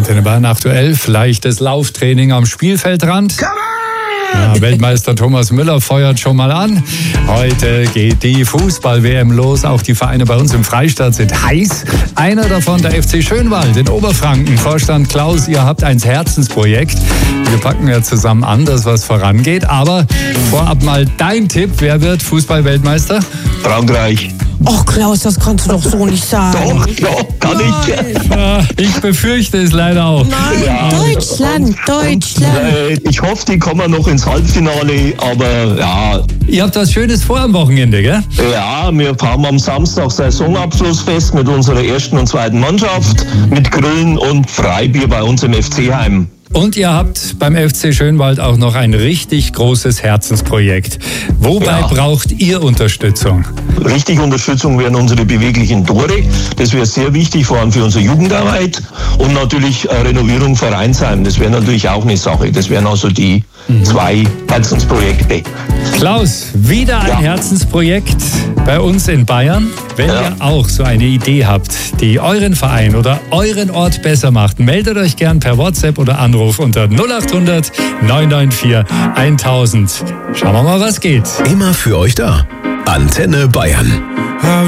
Antenne Bayern aktuell. Vielleicht das Lauftraining am Spielfeldrand. Ja, Weltmeister Thomas Müller feuert schon mal an. Heute geht die Fußball-WM los. Auch die Vereine bei uns im Freistaat sind heiß. Einer davon, der FC Schönwald in Oberfranken. Vorstand Klaus, ihr habt ein Herzensprojekt. Wir packen ja zusammen an, dass was vorangeht. Aber vorab mal dein Tipp. Wer wird Fußball-Weltmeister? Frankreich. Och Klaus, das kannst du doch so nicht sagen. Doch, kann ich. Ja, ich befürchte es leider auch. Nein, ja. Deutschland. Ich hoffe, die kommen noch ins Halbfinale, aber ja. Ihr habt was Schönes vor am Wochenende, gell? Ja, wir haben am Samstag Saisonabschlussfest mit unserer ersten und zweiten Mannschaft, mit Grillen und Freibier bei uns im FC-Heim. Und ihr habt beim FC Schönwald auch noch ein richtig großes Herzensprojekt. Wobei braucht ihr Unterstützung? Richtig Unterstützung wären unsere beweglichen Tore. Das wäre sehr wichtig, vor allem für unsere Jugendarbeit. Und natürlich Renovierung Vereinsheim. Das wäre natürlich auch eine Sache. Das wären also die zwei Herzensprojekte. Klaus, wieder ein Herzensprojekt bei uns in Bayern. Wenn ihr auch so eine Idee habt, die euren Verein oder euren Ort besser macht, meldet euch gern per WhatsApp oder Anruf unter 0800 994 1000. Schauen wir mal, was geht. Immer für euch da. Antenne Bayern.